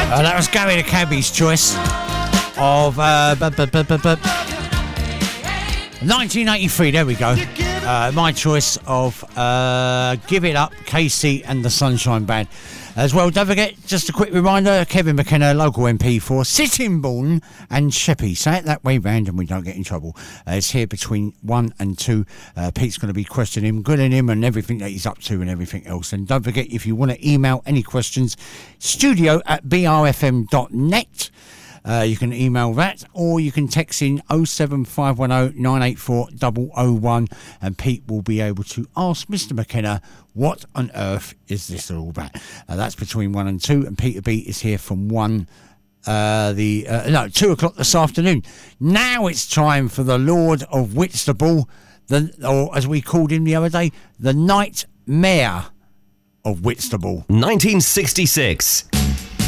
That was Gary the Cabbie's choice of 1983. There we go. My choice of Give It Up, KC and the Sunshine Band. As well, don't forget, just a quick reminder, Kevin McKenna, local MP for Sittingbourne and Sheppey. Say it that way round and we don't get in trouble. It's here between 1 and 2. Pete's going to be questioning him, grilling him and everything that he's up to and everything else. And don't forget, if you want to email any questions, studio@brfm.net. You can email that, or you can text in 07510 984 001 and Pete will be able to ask Mr. McKenna, what on earth is this all about? That's between 1 and 2, and Peter B is here from 2 o'clock this afternoon. Now it's time for the Lord of Whitstable, or as we called him the other day, the Knight Mayor of Whitstable. 1966.